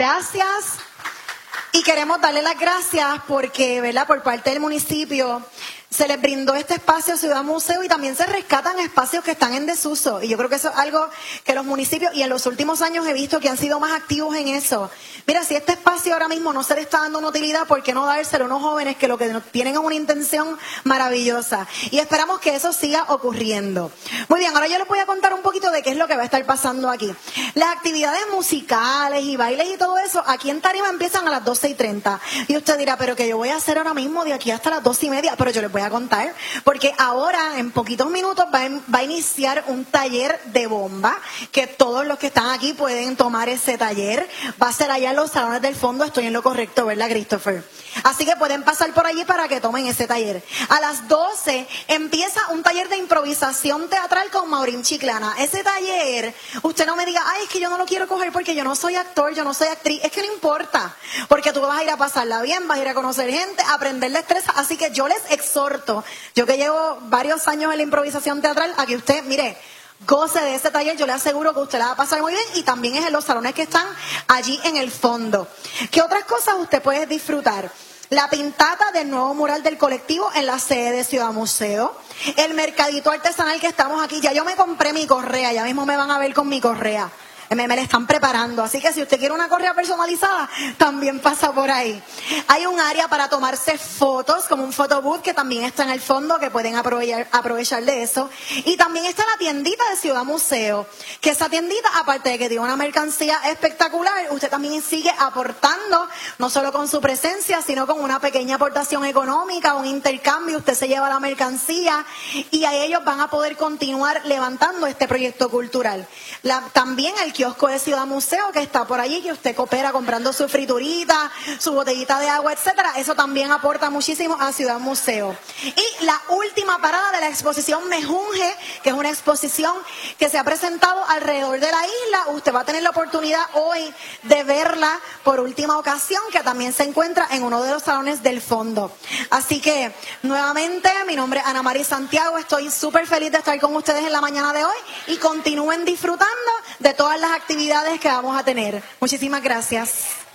gracias. Y queremos darle las gracias porque, ¿verdad?, por parte del municipio se les brindó este espacio Ciudad Museo y también se rescatan espacios que están en desuso. Y yo creo que eso es algo que los municipios, y en los últimos años he visto que han sido más activos en eso. Mira, si este espacio ahora mismo no se le está dando una utilidad, ¿por qué no dárselo a unos jóvenes que lo que tienen es una intención maravillosa? Y esperamos que eso siga ocurriendo. Muy bien, ahora yo les voy a contar un poquito de qué es lo que va a estar pasando aquí. Las actividades musicales y bailes y todo eso, aquí en Tarima empiezan a las 12:30. Y usted dirá, ¿pero qué yo voy a hacer ahora mismo de aquí hasta las 2:30? Pero yo les voy a contar, porque ahora en poquitos minutos va a iniciar un taller de bomba, que todos los que están aquí pueden tomar ese taller. Va a ser allá en los salones del fondo, estoy en lo correcto, ¿verdad, Christopher? Así que pueden pasar por allí para que tomen ese taller. A las 12 empieza un taller de improvisación teatral con Maurín Chiclana. Ese taller, usted no me diga, ay, es que yo no lo quiero coger porque yo no soy actor, yo no soy actriz. Es que no importa, porque tú vas a ir a pasarla bien, vas a ir a conocer gente, a aprender destreza. Así que yo les exhorto, yo que llevo varios años en la improvisación teatral, a que usted, mire, goce de ese taller. Yo le aseguro que usted la va a pasar muy bien, y también es en los salones que están allí en el fondo. ¿Qué otras cosas usted puede disfrutar? La pintata del nuevo mural del colectivo en la sede de Ciudad Museo. El mercadito artesanal que estamos aquí. Ya yo me compré mi correa, ya mismo me van a ver con mi correa. Me la están preparando, así que si usted quiere una correa personalizada, también pasa por ahí. Hay un área para tomarse fotos, como un photobooth, que también está en el fondo, que pueden aprovechar de eso. Y también está la tiendita de Ciudad Museo, que esa tiendita, aparte de que tiene una mercancía espectacular, usted también sigue aportando, no solo con su presencia, sino con una pequeña aportación económica, un intercambio. Usted se lleva la mercancía y a ellos van a poder continuar levantando este proyecto cultural. También el kiosco de Ciudad Museo, que está por allí, que usted coopera comprando su friturita, su botellita de agua, etcétera. Eso también aporta muchísimo a Ciudad Museo. Y la última parada de la exposición Mejunje, que es una exposición que se ha presentado alrededor de la isla. Usted va a tener la oportunidad hoy de verla por última ocasión, que también se encuentra en uno de los salones del fondo. Así que, nuevamente, mi nombre es Ana María Santiago. Estoy súper feliz de estar con ustedes en la mañana de hoy, y continúen disfrutando de todas las actividades que vamos a tener. Muchísimas gracias.